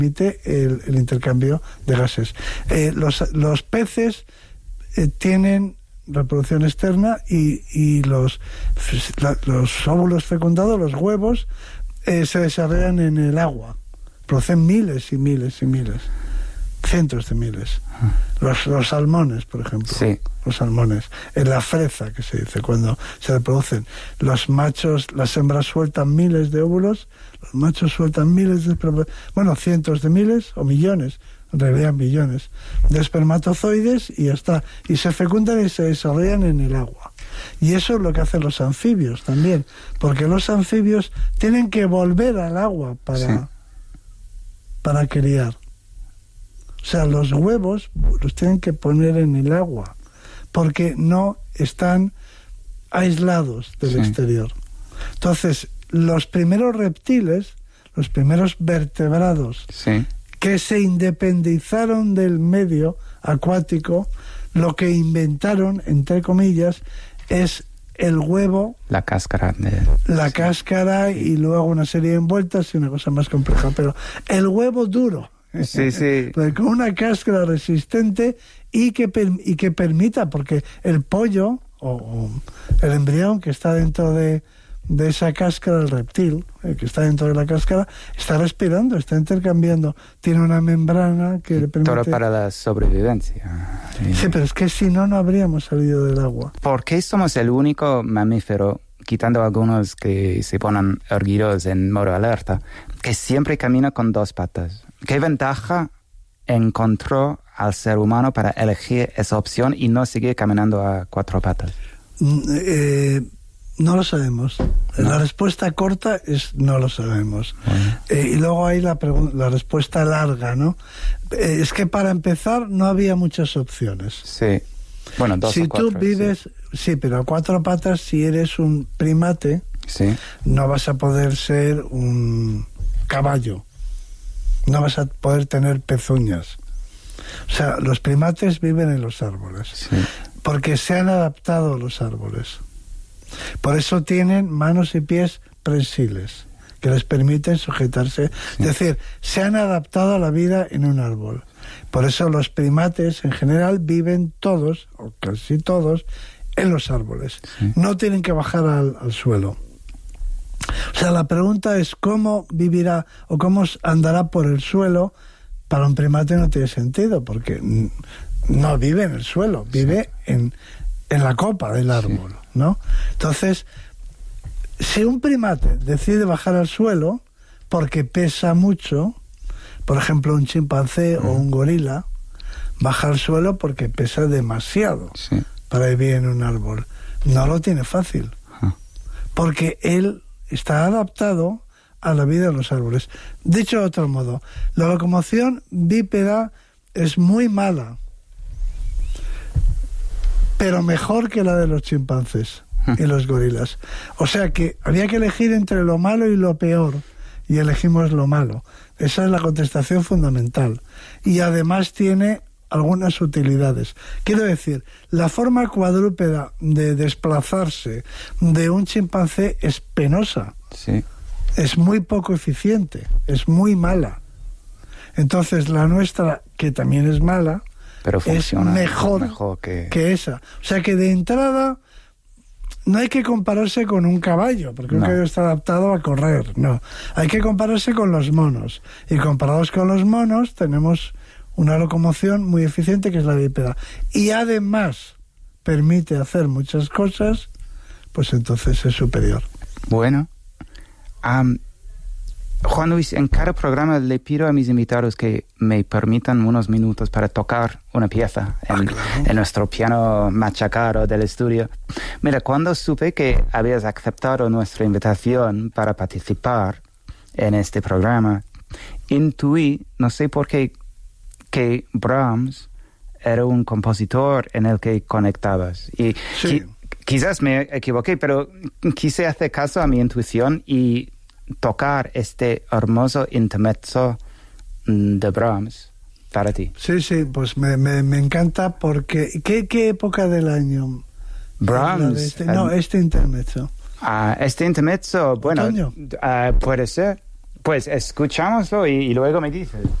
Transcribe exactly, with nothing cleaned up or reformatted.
permite el, el intercambio de gases. Eh, los, los peces eh, tienen reproducción externa y, y los, la, los óvulos fecundados, los huevos, eh, se desarrollan en el agua. Producen miles y miles y miles, cientos de miles. Los, los salmones, por ejemplo. Sí. Los salmones. En la freza, que se dice, cuando se reproducen. Los machos, las hembras sueltan miles de óvulos, los machos sueltan miles de... Bueno, cientos de miles o millones, en realidad millones, de espermatozoides y ya está. Y se fecundan y se desarrollan en el agua. Y eso es lo que hacen los anfibios también, porque los anfibios tienen que volver al agua para, sí. para criar. O sea, los huevos los tienen que poner en el agua, porque no están aislados del sí. exterior. Entonces, los primeros reptiles, los primeros vertebrados, sí. que se independizaron del medio acuático, lo que inventaron, entre comillas, es el huevo, la cáscara, de... la sí. cáscara y luego una serie de envueltas y una cosa más compleja, pero el huevo duro, sí, sí. con una cáscara resistente y que, per, y que permita, porque el pollo o, o el embrión que está dentro de, de esa cáscara, el reptil, el que está dentro de la cáscara, está respirando, está intercambiando, tiene una membrana que le permite... Todo para la sobrevivencia. Sí, pero es que si no, no habríamos salido del agua. ¿Por qué somos el único mamífero, quitando algunos que se ponen erguidos en modo alerta, que siempre camina con dos patas? ¿Qué ventaja encontró al ser humano para elegir esa opción y no seguir caminando a cuatro patas? Eh, no lo sabemos. ¿No? La respuesta corta es no lo sabemos. Bueno. Eh, y luego hay la, la respuesta larga, ¿no? Eh, es que para empezar no había muchas opciones. Sí. Bueno, dos si o cuatro, tú vives, sí. sí, pero a cuatro patas, si eres un primate, sí. no vas a poder ser un caballo. No vas a poder tener pezuñas. O sea, los primates viven en los árboles. Sí. Porque se han adaptado a los árboles. Por eso tienen manos y pies prensiles, que les permiten sujetarse. Sí. Es decir, se han adaptado a la vida en un árbol. Por eso los primates, en general, viven todos, o casi todos, en los árboles. Sí. No tienen que bajar al, al suelo. O sea, la pregunta es cómo vivirá o cómo andará por el suelo. Para un primate no tiene sentido, porque no vive en el suelo, vive sí. en, en la copa del árbol, sí. ¿no? Entonces, si un primate decide bajar al suelo porque pesa mucho, por ejemplo, un chimpancé mm. o un gorila, baja al suelo porque pesa demasiado sí. para vivir en un árbol. No lo tiene fácil, ah. porque él está adaptado a la vida en los árboles. Dicho de otro modo, la locomoción bípeda es muy mala, pero mejor que la de los chimpancés y los gorilas. O sea que había que elegir entre lo malo y lo peor, y elegimos lo malo. Esa es la contestación fundamental. Y además tiene algunas utilidades. Quiero decir, la forma cuadrúpeda de desplazarse de un chimpancé es penosa. Sí. Es muy poco eficiente, es muy mala. Entonces la nuestra, que también es mala, pero es mejor, mejor que... que esa. O sea que de entrada no hay que compararse con un caballo, porque no. un caballo está adaptado a correr, no. Hay que compararse con los monos. Y comparados con los monos tenemos una locomoción muy eficiente que es la bípeda. Y además permite hacer muchas cosas, pues entonces es superior. Bueno. Um, Juan Luis, en cada programa le pido a mis invitados que me permitan unos minutos para tocar una pieza en, ah, claro. en nuestro piano machacado del estudio. Mira, cuando supe que habías aceptado nuestra invitación para participar en este programa, intuí, no sé por qué, que Brahms era un compositor en el que conectabas. Y sí. qui- Quizás me equivoqué, pero quise hacer caso a mi intuición y tocar este hermoso intermezzo de Brahms para ti. Sí, sí, pues me, me, me encanta porque... ¿Qué, qué época del año? Brahms. De este, no, este intermezzo. Uh, este intermezzo, bueno, uh, puede ser. Pues escuchámoslo y, y luego me dices.